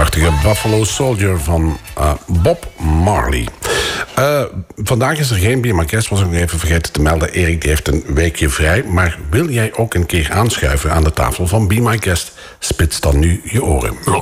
prachtige Buffalo Soldier van Bob Marley. Vandaag is er geen Be My Guest, was ik nog even vergeten te melden. Erik die heeft een weekje vrij. Maar wil jij ook een keer aanschuiven aan de tafel van Be My Guest? Spits dan nu je oren.